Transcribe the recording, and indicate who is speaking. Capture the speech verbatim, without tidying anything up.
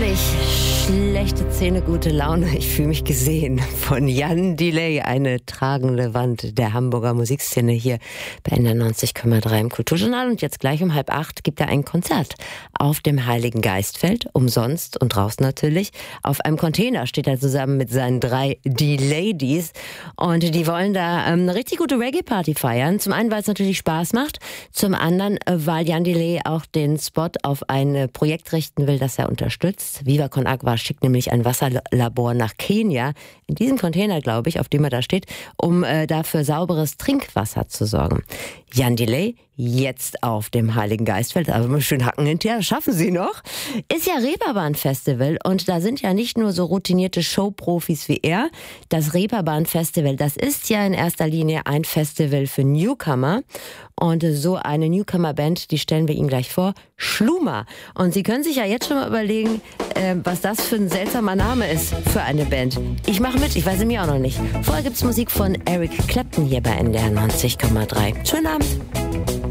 Speaker 1: herrlich. Schlechte Zähne, gute Laune. Ich fühle mich gesehen. Von Jan Delay, eine tragende Wand der Hamburger Musikszene hier bei N D R neunzig Komma drei im Kulturjournal. Und jetzt gleich um halb acht gibt er ein Konzert auf dem Heiligen Geistfeld. Umsonst und draußen natürlich. Auf einem Container steht er zusammen mit seinen drei D-Ladies. Und die wollen da ähm, eine richtig gute Reggae-Party feiern. Zum einen, weil es natürlich Spaß macht. Zum anderen, weil Jan Delay auch den Spot auf ein Projekt richten will, das er unterstützt. Viva Con Agua schickt nämlich ein Wasserlabor nach Kenia, in diesem Container, glaube ich, auf dem er da steht, um äh, dafür sauberes Trinkwasser zu sorgen. Jan Delay, jetzt auf dem Heiligen Geistfeld, aber mal schön Hacken hinterher, schaffen Sie noch, ist ja Reeperbahn-Festival und da sind ja nicht nur so routinierte Showprofis wie er. Das Reeperbahn-Festival, das ist ja in erster Linie ein Festival für Newcomer und so eine Newcomer-Band, die stellen wir Ihnen gleich vor, Schluma. Und Sie können sich ja jetzt schon mal überlegen, äh, was das für ein seltsamer Name ist für eine Band. Ich mache mit, ich weiß es mir auch noch nicht. Vorher gibt's Musik von Eric Clapton hier bei N D R neunzig Komma drei. Schönen Abend.